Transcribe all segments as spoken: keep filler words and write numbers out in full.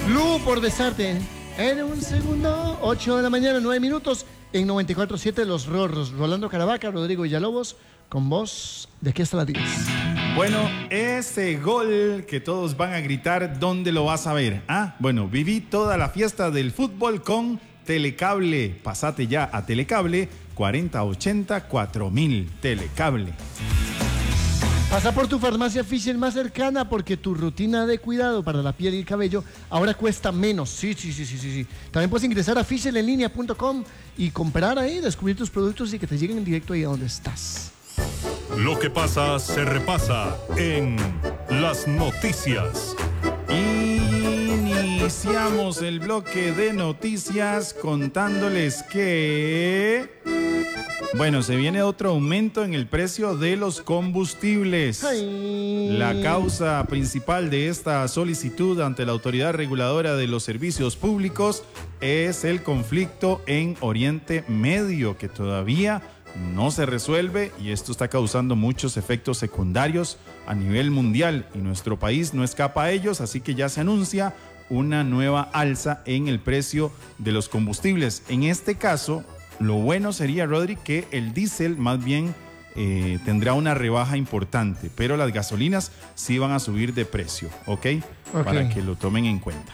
Lu, por besarte. En un segundo, ocho de la mañana, nueve minutos, en noventa y cuatro punto siete Los Rorros. Rolando Caravaca, Rodrigo Villalobos, con vos de aquí hasta las diez. Bueno, ese gol que todos van a gritar, ¿dónde lo vas a ver? Ah, bueno, viví toda la fiesta del fútbol con Telecable. Pasate ya a Telecable, cuarenta ochenta cuatro mil. Telecable. Pasa por tu farmacia Fisher más cercana porque tu rutina de cuidado para la piel y el cabello ahora cuesta menos. Sí, sí, sí, sí, sí. sí. También puedes ingresar a fisher en línea punto com y comprar ahí, descubrir tus productos y que te lleguen en directo ahí a donde estás. Lo que pasa se repasa en las noticias. Iniciamos el bloque de noticias contándoles que... Bueno, se viene otro aumento en el precio de los combustibles. Ay. La causa principal de esta solicitud ante la Autoridad Reguladora de los Servicios Públicos es el conflicto en Oriente Medio, que todavía no se resuelve y esto está causando muchos efectos secundarios a nivel mundial y nuestro país no escapa a ellos, así que ya se anuncia una nueva alza en el precio de los combustibles. En este caso, lo bueno sería, Rodri, que el diésel más bien eh, tendrá una rebaja importante, pero las gasolinas sí van a subir de precio, ¿ok? Okay. Para que lo tomen en cuenta.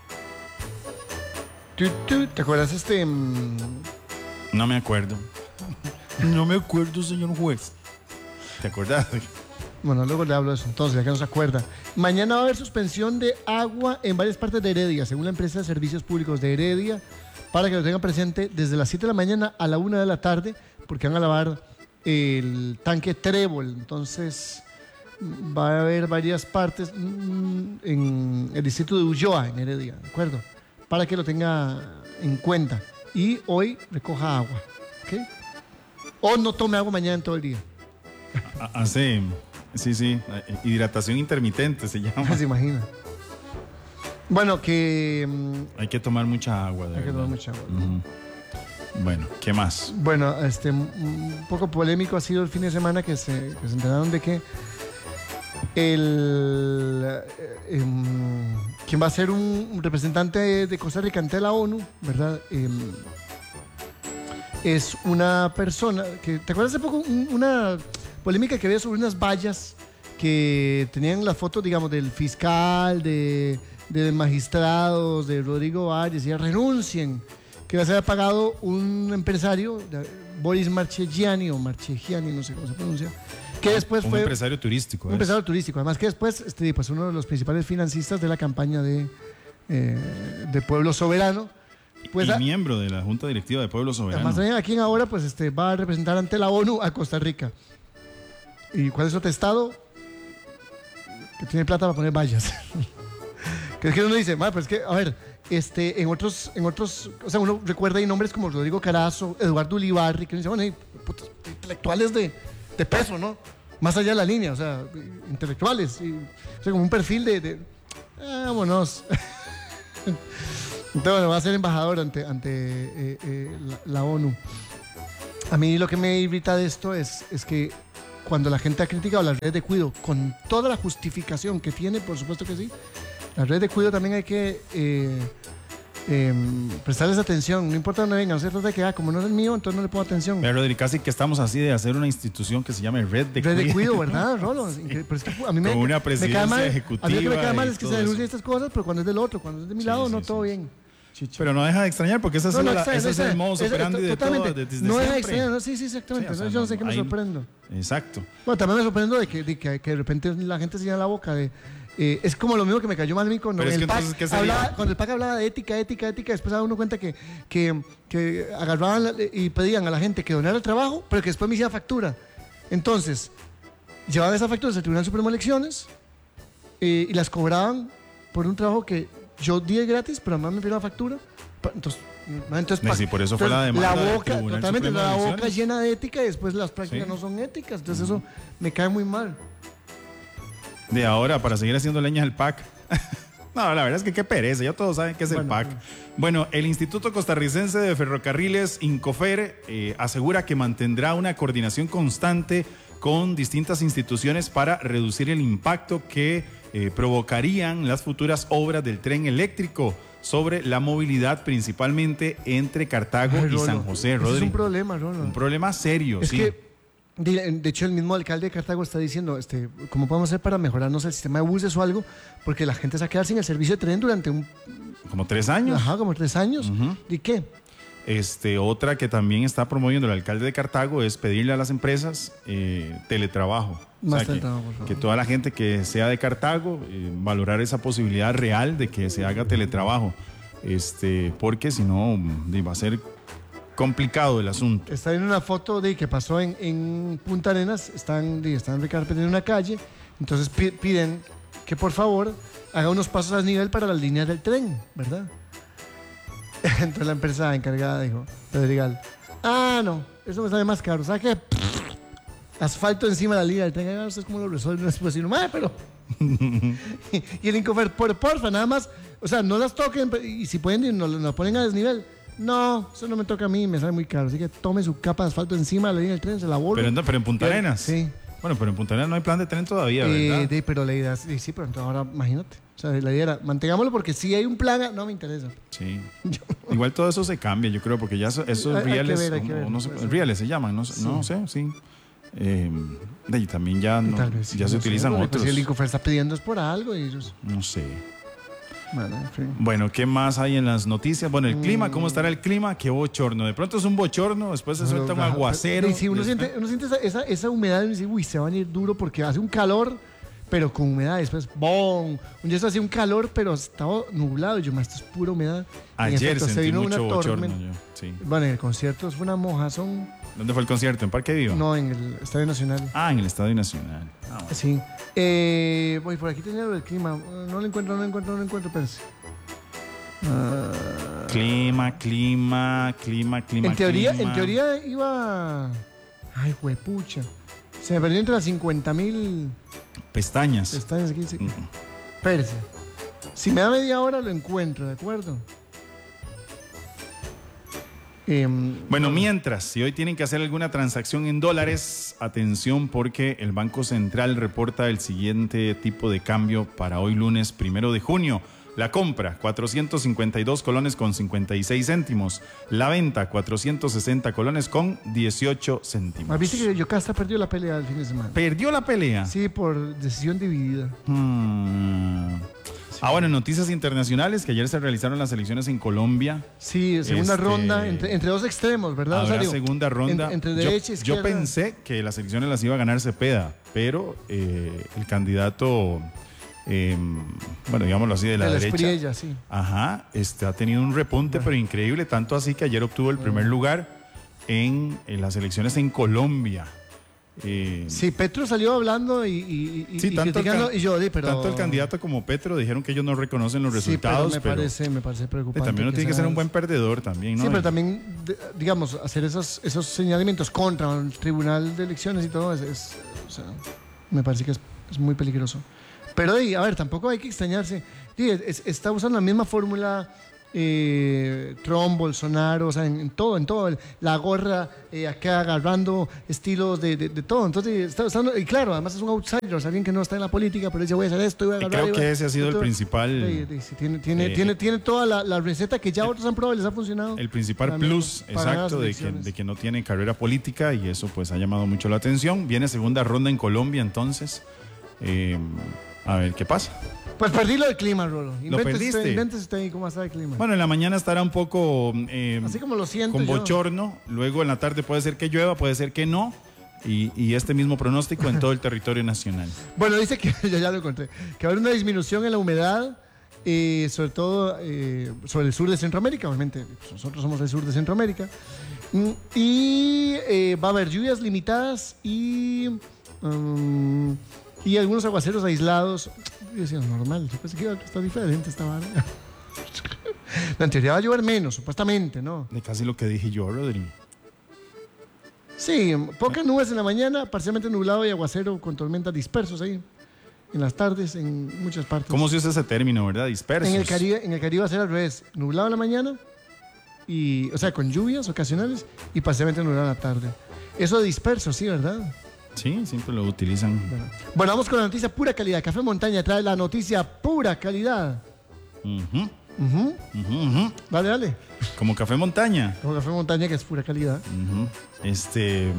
¿Tú, tú, ¿Te acuerdas este...? Um... No me acuerdo. No me acuerdo, señor juez. ¿Te acuerdas? Bueno, luego le hablo de eso, entonces, ya que no se acuerda. Mañana va a haber suspensión de agua en varias partes de Heredia, según la empresa de servicios públicos de Heredia, para que lo tengan presente desde las siete de la mañana a la una de la tarde, porque van a lavar el tanque Trébol. Entonces, va a haber varias partes en el distrito de Ulloa, en Heredia, ¿de acuerdo? Para que lo tenga en cuenta. Y hoy recoja agua, ¿ok? O no tome agua mañana en todo el día. Ah, sí, sí, sí. Hidratación intermitente se llama. Se imagina. Bueno, que... Hay que tomar mucha agua, de Hay verdad. que tomar mucha agua. Uh-huh. Bueno, ¿qué más? Bueno, este, un poco polémico ha sido el fin de semana que se, que se enteraron de que el... Eh, eh, quien va a ser un representante de Costa Rica ante la ONU, ¿verdad? Eh, es una persona que... ¿Te acuerdas hace poco una polémica que había sobre unas vallas que tenían las fotos, digamos, del fiscal, de... de magistrados, de Rodrigo Valles, y renuncien, que va a ser pagado un empresario, Boris Marchegiani, o Marchegiani, no sé cómo se pronuncia, que después un fue... Un empresario turístico. Un empresario turístico, además que después, este, pues uno de los principales financistas de la campaña de, eh, de Pueblo Soberano. Pues y a, miembro de la Junta Directiva de Pueblo Soberano. Además también aquí en ahora, pues este, va a representar ante la ONU a Costa Rica. ¿Y cuál es su atestado? Que tiene plata para poner vallas. Que es que uno dice, pues es que, a ver, este, en otros, en otros, o sea, uno recuerda ahí nombres como Rodrigo Carazo, Eduardo Ulibarri, que uno dice, bueno, hay putos, intelectuales de, de peso, ¿no? Más allá de la línea, o sea, intelectuales, y, o sea, como un perfil de, de ah, vámonos. Entonces, bueno, va a ser embajador ante, ante eh, eh, la, la ONU. A mí lo que me irrita de esto es, es que cuando la gente ha criticado las redes de cuidado, con toda la justificación que tiene, por supuesto que sí, las redes de cuidado también hay que eh, eh, prestarles atención, no importa dónde vengan, no se trata de que, ah, como no es el mío, entonces no le pongo atención. Pero Rodri, casi que estamos así de hacer una institución que se llame Red de Red Cuido. de Cuido, ¿verdad, Rolo? Pero es que a mí me, Con una presidencia me cae mal, ejecutiva. a mí lo que me cae mal y es que todo se denuncien eso. estas cosas, pero cuando es del otro, cuando es de mi Sí, lado, sí, no sí, todo sí. bien. Chicho. Pero no deja de extrañar porque ese es, No, no, la, extraña, ese no es el extraña. modus Ese- operandi de todo, totalmente. desde No es siempre. extraño, no, sí, sí, exactamente. Sí, o sea, yo no sé no, qué me ahí- sorprendo. Exacto. Bueno, también me sorprendo de que, de que, que de repente la gente se llena la boca de... eh, es como lo mismo que me cayó mal a mí cuando Pero es el que PAC entonces, ¿qué sería? hablaba, cuando el PAC hablaba de ética, ética, ética, después daba uno cuenta que, que, que agarraban la- y pedían a la gente que donara el trabajo, pero que después me hiciera factura. Entonces, llevaban esas facturas al Tribunal Supremo de Elecciones eh, y las cobraban por un trabajo que yo di gratis, pero además me pidieron la factura. Pa- Entonces, entonces, Sí, pa- por eso fue la entonces, demanda del boca, Tribunal totalmente, Supremo de la boca Elecciones. llena de ética y después las prácticas Sí. no son éticas. Entonces, eso me cae muy mal. De ahora, para seguir haciendo leñas del P A C. No, la verdad es que qué pereza, ya todos saben qué es el Bueno, P A C. Bueno, el Instituto Costarricense de Ferrocarriles, INCOFER, eh, asegura que mantendrá una coordinación constante con distintas instituciones para reducir el impacto que eh, provocarían las futuras obras del tren eléctrico sobre la movilidad principalmente entre Cartago Ay, y Rolo, San José, ese Rodri. es un problema, Rolo. Un problema serio, Es sí. que, de, de hecho, el mismo alcalde de Cartago está diciendo, este, ¿cómo podemos hacer para mejorarnos el sistema de buses o algo? Porque la gente se va a quedar sin el servicio de tren durante un, Como tres años. ajá, como tres años. Ujú. ¿Y qué? Este, otra que también está promoviendo el alcalde de Cartago es pedirle a las empresas eh, teletrabajo. Más que, teletrabajo, por favor. que toda la gente que sea de Cartago, eh, valorar esa posibilidad real de que se haga teletrabajo. Este, porque si no, mm, va a ser complicado el asunto. Está viendo una foto de que pasó en, en Punta Arenas, están, de, están recarpetando en una calle, entonces pi- piden que por favor haga unos pasos a nivel para las líneas del tren, ¿verdad? Entonces la empresa encargada dijo, Pedregal, ah, no, eso me sale más caro, ¿sabes qué? Asfalto encima de la línea del tren, no sé cómo lo resuelven, no es posible, madre, pero... y el Incofer, por, porfa, nada más, o sea, no las toquen, y si pueden, no lo ponen a desnivel. No, eso no me toca a mí, me sale muy caro, así que tome su capa de asfalto encima de la línea del tren, se la borro. Pero, en- pero en Punta Ya, Arenas. sí. Bueno, pero en Punta Arenas no hay plan de tren todavía, Eh, ¿verdad? de, pero la idea, sí, sí, pero entonces ahora imagínate. O sea, la idea era, mantengámoslo porque si hay un plan, no me interesa. Sí. Igual todo eso se cambia, yo creo, porque ya eso- esos Hay- hay que reales, ver, hay que como- ver. no sé, Puede ser. reales se llaman, no, sé- Sí. no sé, sí. Eh, y también ya, no- Tal vez sí, ya se no sé, utilizan porque, otros. pues, si el Incofer está pidiendo es por algo y ellos, No sé. bueno, en fin. Bueno, ¿qué más hay en las noticias? Bueno, el clima, ¿cómo estará el clima? Qué bochorno. De pronto es un bochorno, después se suelta un Pero, aguacero. Y si uno después- siente, uno siente esa, esa, esa humedad y dice, uy, se va a venir duro porque hace un calor, pero con humedad. Después, ¡bom! Un día esto hacía un calor, pero estaba nublado. Y yo, más, esto es pura humedad. En Ayer efecto, se sentí vino mucho una bochorno tormenta. yo, sí. Bueno, en el concierto fue una mojazón. ¿Dónde fue el concierto? ¿En Parque Viva? No, en el Estadio Nacional. Ah, en el Estadio Nacional. Ah, bueno. Sí. Eh, voy, por aquí tenía lo del clima. No lo encuentro, no lo encuentro, no lo encuentro, pero Clima, clima, clima, clima. En teoría, clima. en teoría iba... Ay, huepucha. Se me perdió entre las cincuenta mil Pestañas. pestañas aquí. Sí. Mm. Espérese. Si me da media hora lo encuentro, ¿de acuerdo? Em, Bueno, mientras, si hoy tienen que hacer alguna transacción en dólares, atención porque el Banco Central reporta el siguiente tipo de cambio para hoy lunes primero de junio. La compra, cuatrocientos cincuenta y dos colones con cincuenta y seis céntimos. La venta, cuatrocientos sesenta colones con dieciocho céntimos. ah, ¿Viste que Yocasta perdió la pelea el fin de semana? ¿Perdió la pelea? Sí, por decisión dividida. Hmm. Ah, bueno, en noticias internacionales, que ayer se realizaron las elecciones en Colombia. Sí, segunda Este, ronda, entre, entre dos extremos, ¿verdad? Habrá Osorio? segunda ronda. En- entre Yo- derecha y yo, izquierda. pensé que las elecciones las iba a ganar Cepeda, pero eh, el candidato, eh, bueno, digámoslo así, de la De la derecha. Espriella, sí. Ajá, este, ha tenido un repunte, pero increíble, tanto así que ayer obtuvo el primer lugar en, en las elecciones en Colombia. Eh, Sí, Petro salió hablando y, y, y, Sí, y tanto el criticando, can- y yo, di, pero... Tanto el candidato como Petro dijeron que ellos no reconocen los Sí, resultados, pero me, pero, parece, me parece eh, preocupante. también uno tiene que sea- ser un buen perdedor también, ¿no? Sí, pero también, de- digamos, hacer esos, esos señalamientos contra el Tribunal de Elecciones y todo, es, es- o sea, me parece que es, es muy peligroso. Pero, di, a ver, tampoco hay que extrañarse. Di, es- es- está usando la misma fórmula eh, Trump, Bolsonaro, o sea, en, en todo, en todo. el- La gorra eh, acá agarrando estilos de, de, de todo. Entonces, está usando, y claro, además es un outsider, o sea, alguien que no está en la política, pero dice, voy a hacer esto, voy a Y agarrar. creo y voy a- que ese ha sido el Entonces, principal... Sí, sí, sí, tiene, tiene, eh, tiene, tiene toda la, la receta que ya otros han probado y les ha funcionado. El principal Para no- plus, para ganar las exacto, de que, elecciones. de que no tiene carrera política y eso pues ha llamado mucho la atención. Viene segunda ronda en Colombia entonces. Eh, a ver qué pasa. Pues perdí lo del clima, Rolo. Invéntese perdiste? usted, invéntese usted ahí cómo está el clima. Bueno, en la mañana estará un poco eh, Así como lo siento con yo. bochorno. Luego en la tarde puede ser que llueva, puede ser que no. Y, y este mismo pronóstico en todo el territorio nacional. Bueno, dice que, ya, ya lo encontré, que va a haber una disminución en la humedad, eh, sobre todo eh, sobre el sur de Centroamérica, obviamente pues nosotros somos del sur de Centroamérica, Mm, y eh, va a haber lluvias limitadas y, um, y algunos aguaceros aislados. Yo decía, normal, yo pensé que iba a estar diferente esta vara. No, en teoría va a llover menos, supuestamente, ¿no? De casi lo que dije yo, Rodri. Sí, pocas nubes en la mañana, parcialmente nublado y aguacero con tormentas dispersos ahí. En las tardes, en muchas partes. ¿Cómo se usa ese término, verdad? Dispersos. En el Caribe, en el Caribe va a ser al revés. Nublado en la mañana, y, o sea, con lluvias ocasionales y parcialmente nublado en la tarde. Eso de disperso, sí, ¿verdad? Sí, siempre lo utilizan. Bueno. bueno, vamos con la noticia pura calidad. Café Montaña trae la noticia pura calidad. Uh-huh. Uh-huh. Uh-huh, uh-huh. Dale, dale. Como Café Montaña. Como Café Montaña, que es pura calidad. Uh-huh. Este...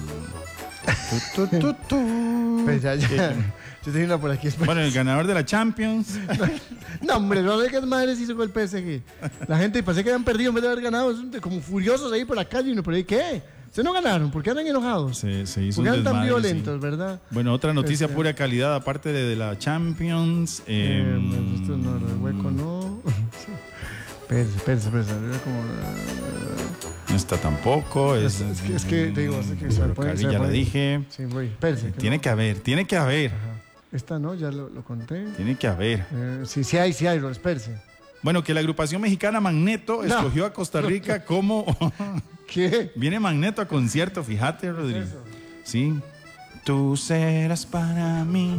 tu, tu, tu, tu. Pues ya, ya. Yo tengo una por aquí. Después. Bueno, el ganador de la Champions. No, hombre, no sé qué madres hizo con el P S G. La gente pensé que habían perdido en vez de haber ganado. Como furiosos ahí por la calle. Y uno por ahí, ¿qué? ¿Ustedes no ganaron? ¿Por qué andan enojados? Se, se hizo ¿Por qué un andan tan desmadre, violentos, sí. verdad? Bueno, otra noticia Este, pura calidad, aparte de, de la Champions. Eh, Eh, pues esto no, el hueco no. Espérense, espérense, espérense. Como... no está tampoco. Es, Es, es que, es que te digo, es que se me pone- se ya me la pone- dije. Sí, voy. Espérense. que Tiene no. que haber, tiene que haber. Ajá. Esta no, ya lo, lo conté. Tiene que haber. Eh, sí, sí hay, sí hay, lo espérense. Bueno, que la agrupación mexicana Magneto No. escogió a Costa Rica como... ¿Qué? Viene Magneto a concierto, fíjate, Rodrigo. eso? Sí. Tú serás para mí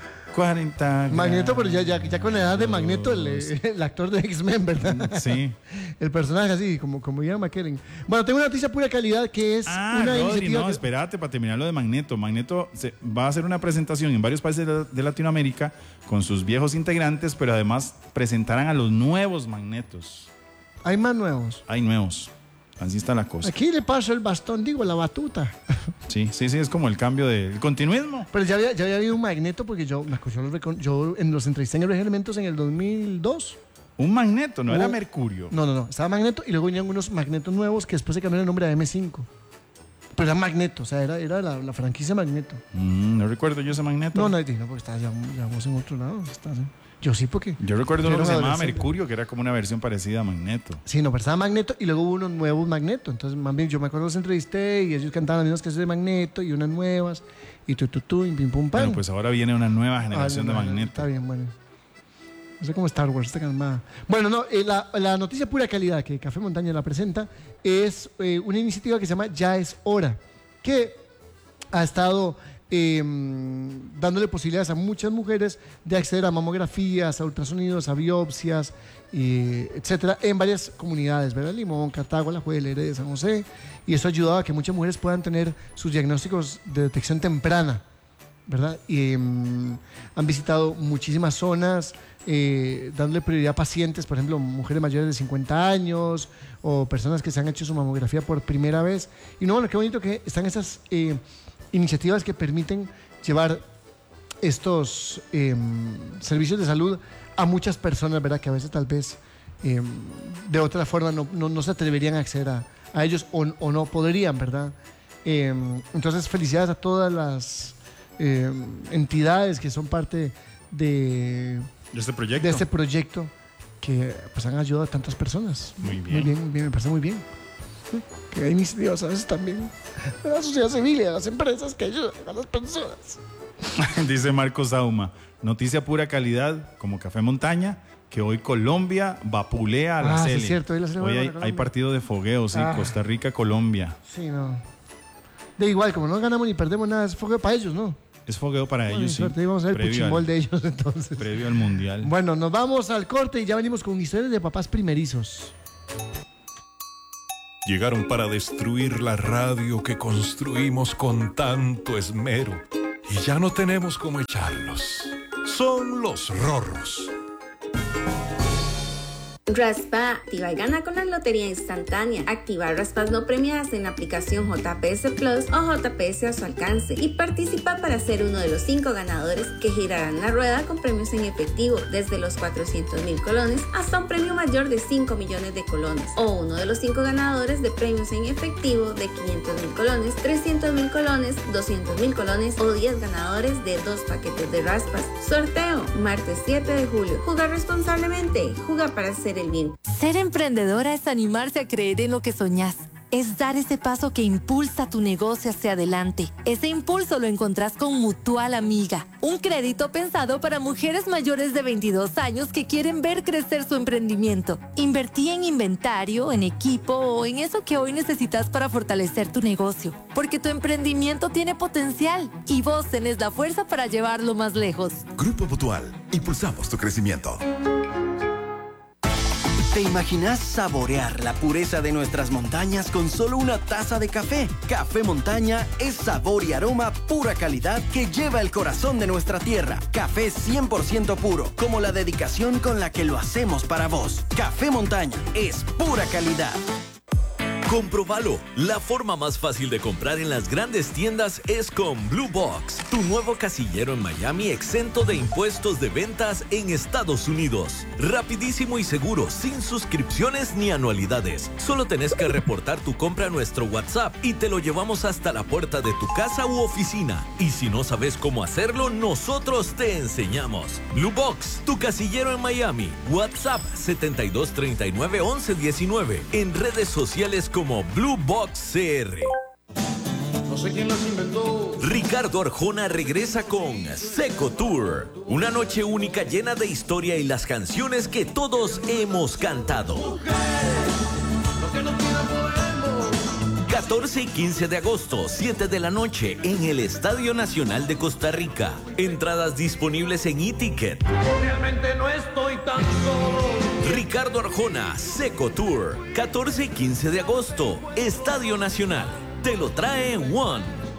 cuarenta Magneto, pero ya, ya, ya con la edad de Magneto, el, el actor de X-Men, ¿verdad? Sí. El personaje así, como, como Ian McKellen. Bueno, tengo una noticia pura calidad que es Ah, una Rodri, iniciativa... no, que- espérate para terminar lo de Magneto. Magneto se, va a hacer una presentación en varios países de, de Latinoamérica con sus viejos integrantes, pero además presentarán a los nuevos Magnetos. Hay más nuevos. Hay nuevos. Así está la cosa. Aquí le paso el bastón, digo, la batuta. Sí, sí, sí, es como el cambio del continuismo. Pero ya había, ya había habido un Magneto porque yo, yo, lo recon- yo en los entrevisté en el Elementos en el dos mil dos. Un Magneto, no Oh. era Mercurio. No, no, no. Estaba Magneto y luego venían unos Magnetos nuevos que después se cambiaron el nombre a M cinco. Pero era Magneto, o sea, era, era la, la franquicia Magneto. Mm, no recuerdo yo ese Magneto. No, no, no, porque estaba ya, ya vos en otro lado. estás, ¿eh? Yo sí, porque... Yo recuerdo uno Era que se un llamaba adolescente. Mercurio, que era como una versión parecida a Magneto. Sí, no, pero estaba Magneto y luego hubo unos nuevos Magneto. Entonces, más bien, yo me acuerdo los entrevisté y ellos cantaban las mismas canciones de Magneto y unas nuevas y tu, tu, tu, y pim, pum, pam. Bueno, pues ahora viene una nueva generación Ah, no, de no, Magneto. Está bien, bueno. No sé cómo Star Wars, está calmada. Bueno, no, eh, la, la noticia pura calidad que Café Montaña la presenta es eh, una iniciativa que se llama Ya es Hora, que ha estado eh, dándole posibilidades a muchas mujeres de acceder a mamografías, a ultrasonidos, a biopsias, y etcétera, en varias comunidades, ¿verdad? Limón, Cartago, Alajuela, Heredia, San José, y eso ha ayudado a que muchas mujeres puedan tener sus diagnósticos de detección temprana, ¿verdad? Y eh, han visitado muchísimas zonas, eh, dándole prioridad a pacientes, por ejemplo, mujeres mayores de cincuenta años o personas que se han hecho su mamografía por primera vez. Y no, bueno, qué bonito que están esas eh, iniciativas que permiten llevar estos eh, servicios de salud a muchas personas, ¿verdad? Que a veces tal vez eh, de otra forma no, no, no se atreverían a acceder a, a ellos o, o no podrían, ¿verdad? Eh, entonces, felicidades a todas las eh, entidades que son parte de, ¿De este proyecto? de este proyecto que pues, han ayudado a tantas personas. Muy bien. Muy bien, muy bien, me parece muy bien. Que hay iniciativas a veces también de la sociedad civil y de las empresas que ayudan a las personas. Dice Marcos Sauma, noticia pura calidad como Café Montaña, que hoy Colombia vapulea a la Ah, sí, Cele. es cierto, hoy la Cele Hoy juega hay, contra hay Colombia. partido de fogueo, sí, Ah. Costa Rica, Colombia. Sí, no. De igual, como no ganamos ni perdemos nada, es fogueo para ellos, ¿no? Es fogueo para Bueno, ellos, sí. suerte, ahí vamos a ver el Previo puchimbol al, de ellos entonces. previo al Mundial. Bueno, nos vamos al corte y ya venimos con historias de papás primerizos. Llegaron para destruir la radio que construimos con tanto esmero. Y ya no tenemos cómo echarlos. Son los rorros. Raspa, activa y gana con la lotería instantánea. Activa raspas no premiadas en la aplicación J P S Plus o J P S a su alcance y participa para ser uno de los cinco ganadores que girarán la rueda con premios en efectivo desde los cuatrocientos mil colones hasta un premio mayor de cinco millones de colones o uno de los cinco ganadores de premios en efectivo de quinientos mil colones, trescientos mil colones, doscientos mil colones o diez ganadores de dos paquetes de raspas. Sorteo martes siete de julio. Juega responsablemente. Juega para hacer el bien. Ser emprendedora es animarse a creer en lo que soñás. Es dar ese paso que impulsa tu negocio hacia adelante. Ese impulso lo encontrás con Mutual Amiga, un crédito pensado para mujeres mayores de veintidós años que quieren ver crecer su emprendimiento. Invertí en inventario, en equipo o en eso que hoy necesitas para fortalecer tu negocio. Porque tu emprendimiento tiene potencial y vos tenés la fuerza para llevarlo más lejos. Grupo Mutual, impulsamos tu crecimiento. ¿Te imaginas saborear la pureza de nuestras montañas con solo una taza de café? Café Montaña es sabor y aroma pura calidad que lleva el corazón de nuestra tierra. Café cien por ciento puro, como la dedicación con la que lo hacemos para vos. Café Montaña es pura calidad. Comprobalo. La forma más fácil de comprar en las grandes tiendas es con Blue Box, tu nuevo casillero en Miami exento de impuestos de ventas en Estados Unidos. Rapidísimo y seguro, sin suscripciones ni anualidades. Solo tenés que reportar tu compra a nuestro WhatsApp y te lo llevamos hasta la puerta de tu casa u oficina. Y si no sabes cómo hacerlo, nosotros te enseñamos. Blue Box, tu casillero en Miami. WhatsApp setenta y dos treinta y nueve once diecinueve. En redes sociales como Blue Box C R. No sé quién las inventó. Ricardo Arjona regresa con Seco Tour, una noche única llena de historia y las canciones que todos hemos cantado. Mujer, lo que no quiera podemos. catorce y quince de agosto, siete de la noche, en el Estadio Nacional de Costa Rica. Entradas disponibles en e-ticket. Realmente no estoy tan solo. Ricardo Arjona, Seco Tour, catorce y quince de agosto, Estadio Nacional. Te lo trae One.